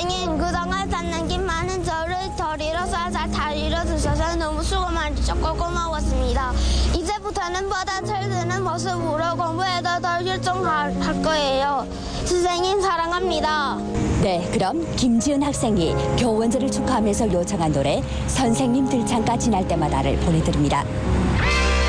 선생님, 그동안 쌓는 긴 많은 저를 덜 잃어서 잘 잃어주셔서 너무 수고 많으셨고 고마웠습니다. 이제부터는 보다 철드는 모습으로 공부에도 더 열중할 거예요. 선생님 사랑합니다. 네, 그럼 김지은 학생이 교원절을 축하하면서 요청한 노래 선생님 들창가 지날 때마다를 보내드립니다.